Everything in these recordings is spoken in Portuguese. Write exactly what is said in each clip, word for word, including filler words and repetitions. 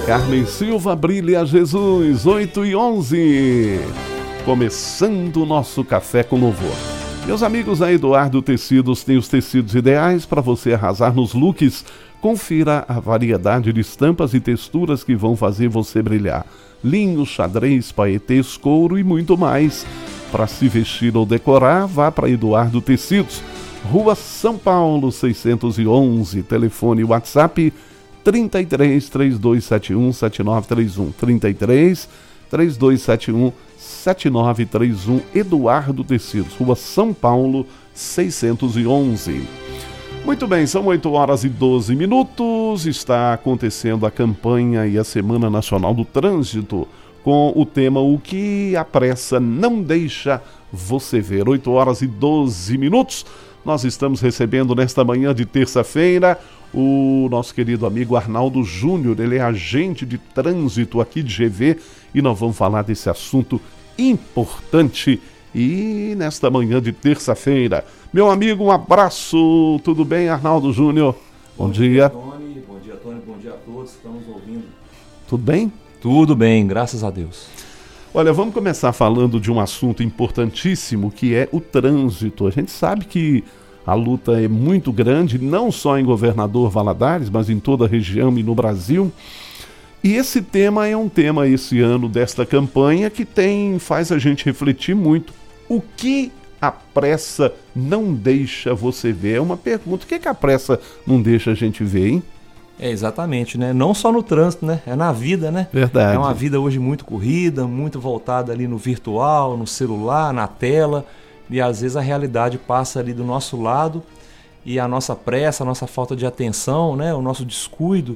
Carmen Silva, Brilha Jesus, oito e onze. Começando o nosso Café com Louvor. Meus amigos, a Eduardo Tecidos tem os tecidos ideais para você arrasar nos looks. Confira a variedade de estampas e texturas que vão fazer você brilhar. Linho, xadrez, paetês, couro e muito mais. Para se vestir ou decorar, vá para Eduardo Tecidos. Rua São Paulo, seiscentos e onze. Telefone e WhatsApp trinta e três, três dois sete um, sete nove três um. trinta e três, três dois sete um, sete nove três um. Eduardo Tecidos, Rua São Paulo, seiscentos e onze. Muito bem, são oito horas e doze minutos. Está acontecendo a campanha e a Semana Nacional do Trânsito com o tema O que a pressa não deixa você ver. oito horas e doze minutos. Nós estamos recebendo nesta manhã de terça-feira o nosso querido amigo Arnaldo Júnior. Ele é agente de trânsito aqui de G V e nós vamos falar desse assunto importante e nesta manhã de terça-feira. Meu amigo, um abraço. Tudo bem, Arnaldo Júnior? Bom, bom dia. dia Tony. Bom dia, Tony. Bom dia a todos que estamos ouvindo. Tudo bem? Tudo bem, graças a Deus. Olha, vamos começar falando de um assunto importantíssimo que é o trânsito. A gente sabe que a luta é muito grande, não só em Governador Valadares, mas em toda a região e no Brasil. E esse tema é um tema esse ano desta campanha que tem, faz a gente refletir muito. O que a pressa não deixa você ver? É uma pergunta. O que, que a pressa não deixa a gente ver, hein? É, exatamente, né? Não só no trânsito, né? É na vida, né? Verdade. É uma vida hoje muito corrida, muito voltada ali no virtual, no celular, na tela. E às vezes a realidade passa ali do nosso lado e a nossa pressa, a nossa falta de atenção, né? O nosso descuido,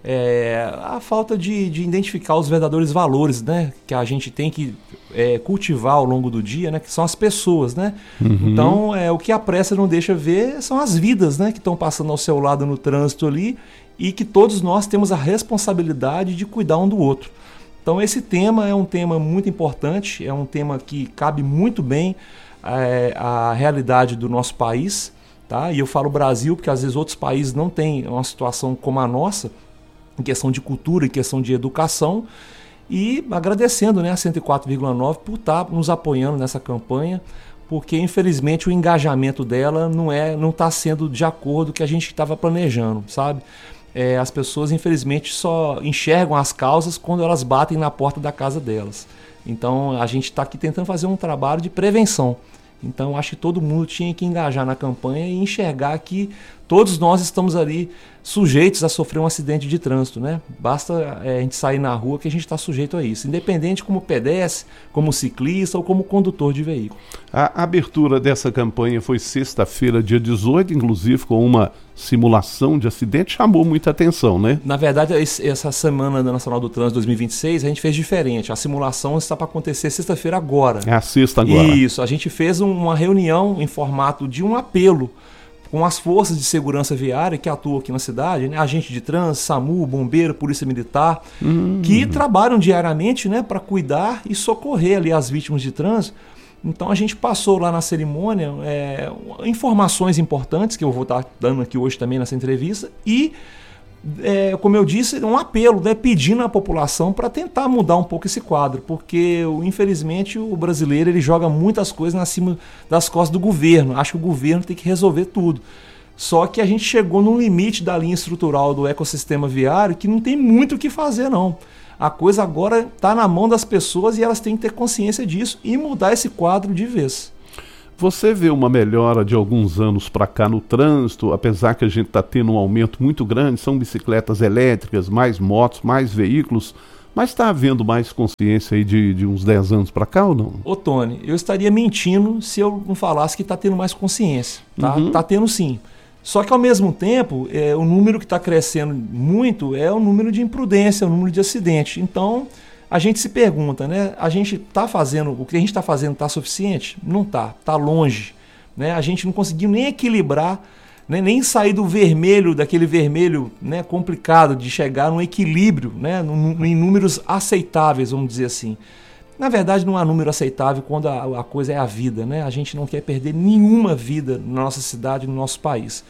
é, a falta de, de identificar os verdadeiros valores, né? Que a gente tem que é, cultivar ao longo do dia, né? Que são as pessoas, né? Uhum. Então, é, o que a pressa não deixa ver são as vidas, né? Que estão passando ao seu lado no trânsito ali e que todos nós temos a responsabilidade de cuidar um do outro. Então, esse tema é um tema muito importante, é um tema que cabe muito bem é, à realidade do nosso país, tá? E eu falo Brasil porque às vezes outros países não têm uma situação como a nossa, em questão de cultura, em questão de educação, e agradecendo, né, a cento e quatro vírgula nove por estar nos apoiando nessa campanha, porque infelizmente o engajamento dela não é, não está sendo de acordo com o que a gente estava planejando, sabe? É, as pessoas infelizmente só enxergam as causas quando elas batem na porta da casa delas. Então a gente está aqui tentando fazer um trabalho de prevenção. Então acho que todo mundo tinha que engajar na campanha e enxergar que todos nós estamos ali sujeitos a sofrer um acidente de trânsito, né? Basta é, a gente sair na rua que a gente está sujeito a isso, independente como pedestre, como ciclista ou como condutor de veículo. A abertura dessa campanha foi sexta-feira, dia dezoito, inclusive com uma simulação de acidente, chamou muita atenção, né? Na verdade, essa Semana Nacional do Trânsito dois mil e vinte e seis, a gente fez diferente. A simulação está para acontecer sexta-feira agora. É a sexta agora. Isso, a gente fez uma reunião em formato de um apelo com as forças de segurança viária que atuam aqui na cidade, né? Agente de trânsito, SAMU, bombeiro, polícia militar, hum. que trabalham diariamente, né, para cuidar e socorrer ali as vítimas de trânsito. Então a gente passou lá na cerimônia é, informações importantes que eu vou estar dando aqui hoje também nessa entrevista e, é, como eu disse, um apelo, né, pedindo à população para tentar mudar um pouco esse quadro, porque infelizmente o brasileiro ele joga muitas coisas acima das costas do governo, acha que o governo tem que resolver tudo. Só que a gente chegou num limite da linha estrutural do ecossistema viário que não tem muito o que fazer não. A coisa agora está na mão das pessoas e elas têm que ter consciência disso e mudar esse quadro de vez. Você vê uma melhora de alguns anos para cá no trânsito, apesar que a gente está tendo um aumento muito grande, são bicicletas elétricas, mais motos, mais veículos, mas está havendo mais consciência aí de, de uns dez anos para cá ou não? Ô Tony, eu estaria mentindo se eu não falasse que está tendo mais consciência, tá? Uhum. Tá tendo sim. Só que ao mesmo tempo, é, o número que está crescendo muito é o número de imprudência, o número de acidente. Então, a gente se pergunta, né? A gente está fazendo, o que a gente está fazendo está suficiente? Não está, está longe. Né? A gente não conseguiu nem equilibrar, né? Nem sair do vermelho, daquele vermelho, né, complicado, de chegar num equilíbrio, né, num, em números aceitáveis, vamos dizer assim. Na verdade, não há número aceitável quando a, a coisa é a vida, né? A gente não quer perder nenhuma vida na nossa cidade, no nosso país.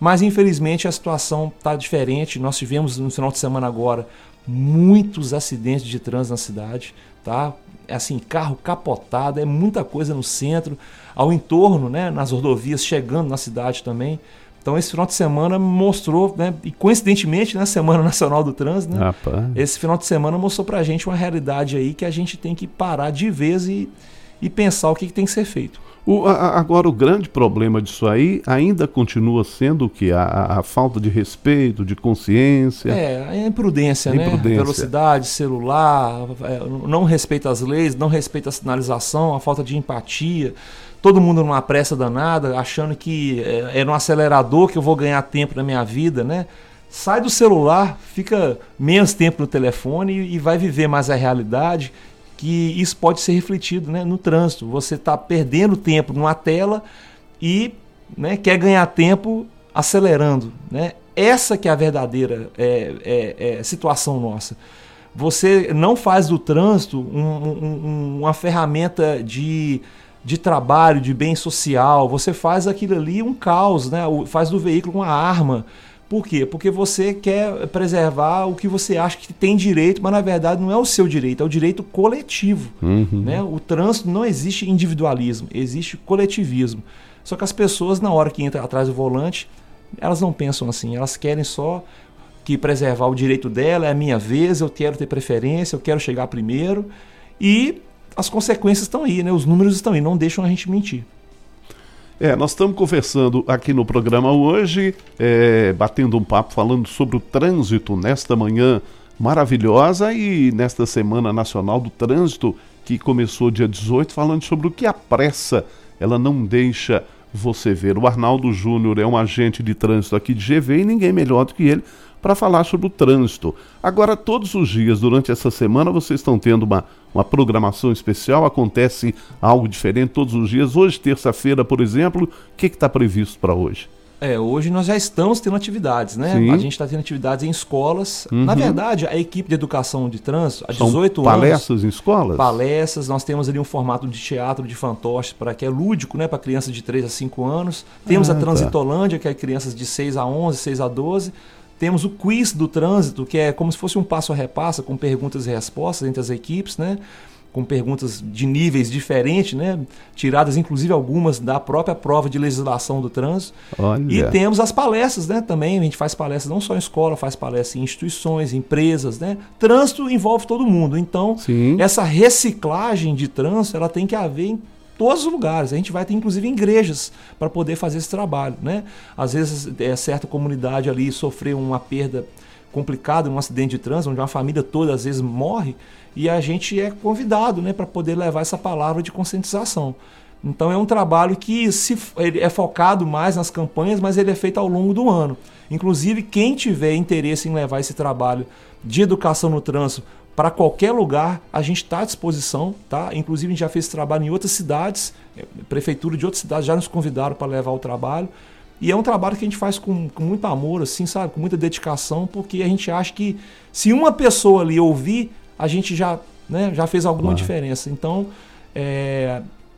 mas infelizmente a situação está diferente. Nós tivemos no final de semana agora muitos acidentes de trânsito na cidade, tá? Assim, carro capotado, é muita coisa no centro, ao entorno, né, nas rodovias, chegando na cidade também. Então esse final de semana mostrou, né, e coincidentemente, na Semana Nacional do Trânsito, né, esse final de semana mostrou pra gente uma realidade aí que a gente tem que parar de vez e, e pensar o que, que tem que ser feito. O, a, agora, o grande problema disso aí ainda continua sendo o que? A, a, a falta de respeito, de consciência? É, a imprudência, a né? imprudência. Velocidade, celular, é, não respeita as leis, não respeita a sinalização, a falta de empatia. Todo mundo numa pressa danada, achando que é, é no acelerador que eu vou ganhar tempo na minha vida, né? Sai do celular, fica menos tempo no telefone e, e vai viver mais a realidade, que isso pode ser refletido, né, no trânsito. Você está perdendo tempo numa tela e, né, quer ganhar tempo acelerando, né? Essa que é a verdadeira é, é, é, situação nossa. Você não faz do trânsito um, um, uma ferramenta de, de trabalho, de bem social. Você faz aquilo ali um caos, né? Faz do veículo uma arma. Por quê? Porque você quer preservar o que você acha que tem direito, mas na verdade não é o seu direito, é o direito coletivo. Uhum. Né? O trânsito não existe individualismo, existe coletivismo. Só que as pessoas, na hora que entram atrás do volante, elas não pensam assim, elas querem só que preservar o direito dela, é a minha vez, eu quero ter preferência, eu quero chegar primeiro. E as consequências estão aí, né? Os números estão aí, não deixam a gente mentir. É, nós estamos conversando aqui no programa hoje, é, batendo um papo, falando sobre o trânsito nesta manhã maravilhosa e nesta Semana Nacional do Trânsito, que começou dia dezoito, falando sobre o que a pressa, ela não deixa você ver. O Arnaldo Júnior é um agente de trânsito aqui de G V e ninguém melhor do que ele para falar sobre o trânsito. Agora, todos os dias, durante essa semana, vocês estão tendo uma, uma programação especial, acontece algo diferente todos os dias. Hoje, terça-feira, por exemplo, o que está previsto para hoje? É, hoje nós já estamos tendo atividades, né? Sim. A gente está tendo atividades em escolas. Uhum. Na verdade, a equipe de educação de trânsito, há São dezoito palestras anos... em escolas? Palestras, nós temos ali um formato de teatro de fantoches, para que é lúdico, né? Para crianças de três a cinco anos. Temos ah, a Transitolândia, tá. que é crianças de seis a onze, seis a doze. Temos o quiz do trânsito, que é como se fosse um passo a repassa, com perguntas e respostas entre as equipes, né? Com perguntas de níveis diferentes, né? Tiradas inclusive algumas da própria prova de legislação do trânsito. Olha. E temos as palestras, né? Também a gente faz palestras não só em escola, faz palestras em instituições, empresas, né? Trânsito envolve todo mundo. Então, Sim. essa reciclagem de trânsito, ela tem que haver em todos os lugares. A gente vai ter inclusive igrejas para poder fazer esse trabalho, né? Às vezes é, certa comunidade ali sofreu uma perda complicada num acidente de trânsito, onde uma família toda às vezes morre, e a gente é convidado, né, para poder levar essa palavra de conscientização. Então é um trabalho que se, ele é focado mais nas campanhas, mas ele é feito ao longo do ano. Inclusive, quem tiver interesse em levar esse trabalho de educação no trânsito para qualquer lugar, a gente está à disposição, tá? Inclusive, a gente já fez esse trabalho em outras cidades, prefeitura de outras cidades já nos convidaram para levar o trabalho. E é um trabalho que a gente faz com, com muito amor, assim, sabe? Com muita dedicação, porque a gente acha que se uma pessoa ali ouvir, a gente já, né, já fez alguma claro. diferença. Então, é,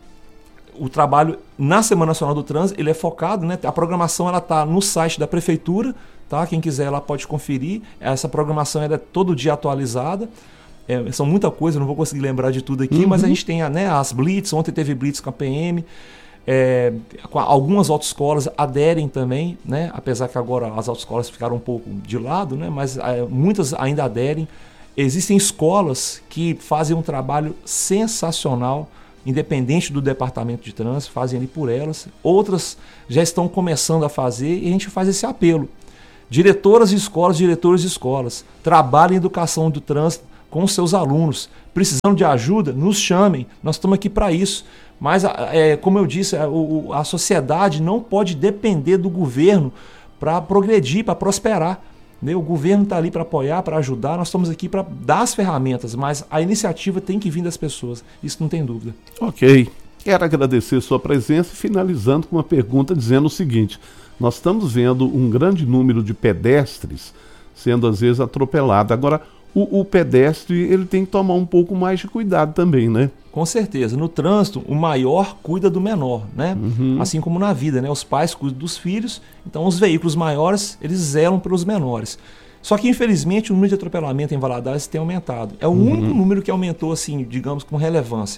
o trabalho na Semana Nacional do Trânsito, ele é focado, né? A programação ela está no site da prefeitura, tá? Quem quiser lá pode conferir. Essa programação ela é todo dia atualizada. É, são muita coisa, não vou conseguir lembrar de tudo aqui, uhum. mas a gente tem, né, as blitz, ontem teve blitz com a P M. É, algumas autoescolas aderem também, né? Apesar que agora as autoescolas ficaram um pouco de lado, né? Mas é, muitas ainda aderem. Existem escolas que fazem um trabalho sensacional, independente do departamento de trânsito, fazem ali por elas. Outras já estão começando a fazer e a gente faz esse apelo. Diretoras de escolas, diretores de escolas, trabalhem em educação do trânsito com seus alunos. Precisando de ajuda, nos chamem, nós estamos aqui para isso. Mas, é, como eu disse, a, a sociedade não pode depender do governo para progredir, para prosperar. Né? O governo está ali para apoiar, para ajudar, nós estamos aqui para dar as ferramentas, mas a iniciativa tem que vir das pessoas, isso não tem dúvida. Ok, quero agradecer sua presença e finalizando com uma pergunta dizendo o seguinte: nós estamos vendo um grande número de pedestres sendo às vezes atropelados. Agora, o, o pedestre ele tem que tomar um pouco mais de cuidado também, né? Com certeza. No trânsito, o maior cuida do menor, né? Uhum. Assim como na vida, né? Os pais cuidam dos filhos, então os veículos maiores, eles zelam pelos menores. Só que, infelizmente, o número de atropelamento em Valadares tem aumentado. É o Uhum. único número que aumentou, assim, digamos, com relevância.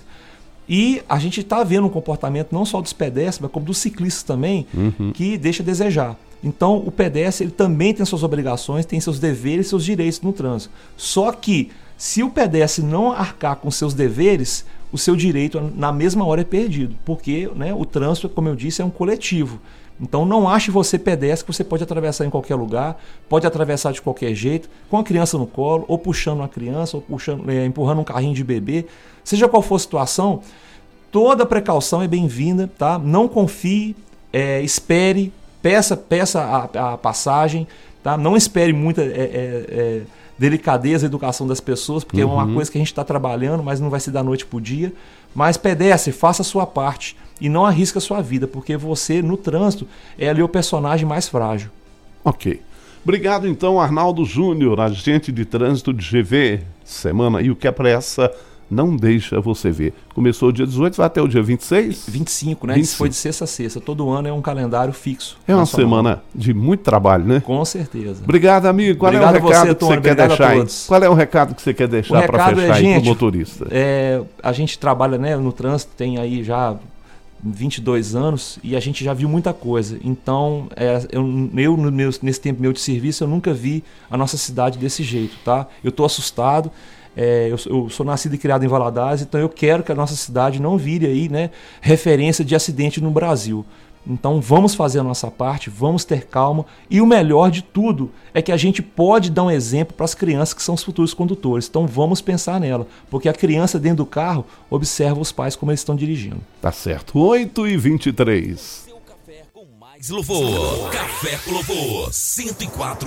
E a gente está vendo um comportamento não só dos pedestres, mas como dos ciclistas também, Uhum. que deixa a desejar. Então, o pedestre ele também tem suas obrigações, tem seus deveres e seus direitos no trânsito. Só que, se o pedestre não arcar com seus deveres, o seu direito na mesma hora é perdido, porque, né, o trânsito, como eu disse, é um coletivo. Então não ache você pedestre que você pode atravessar em qualquer lugar, pode atravessar de qualquer jeito, com a criança no colo, ou puxando uma criança, ou puxando, é, empurrando um carrinho de bebê. Seja qual for a situação, toda precaução é bem-vinda, tá? Não confie, é, espere, peça, peça a, a passagem, tá? Não espere muita... É, é, é, delicadeza e educação das pessoas, porque uhum. é uma coisa que a gente está trabalhando, mas não vai ser da noite para o dia. Mas pedestre, faça a sua parte e não arrisque a sua vida, porque você, no trânsito, é ali o personagem mais frágil. Ok. Obrigado, então, Arnaldo Júnior, agente de trânsito de G V. Semana e o que é pressa não deixa você ver. Começou o dia dezoito, vai até o dia vinte e seis? vinte e cinco, né? vinte e cinco. Isso foi de sexta a sexta. Todo ano é um calendário fixo. É uma nacional. semana de muito trabalho, né? Com certeza. Obrigado, amigo. Qual Obrigado é o recado você, que você quer deixar aí? Qual é o recado que você quer deixar para fechar é, aí gente, pro motorista? É, a gente trabalha, né, no trânsito, tem aí já vinte e dois anos e a gente já viu muita coisa. Então, é, eu, eu no meu, nesse tempo meu de serviço, eu nunca vi a nossa cidade desse jeito, tá? Eu tô assustado. É, eu, eu sou nascido e criado em Valadares, então eu quero que a nossa cidade não vire aí, né, referência de acidente no Brasil. Então vamos fazer a nossa parte, vamos ter calma e o melhor de tudo é que a gente pode dar um exemplo para as crianças que são os futuros condutores. Então vamos pensar nela, porque a criança dentro do carro observa os pais como eles estão dirigindo. Tá certo. oito e vinte e três. Seu café com mais louvor. Café com Louvor cento e quatro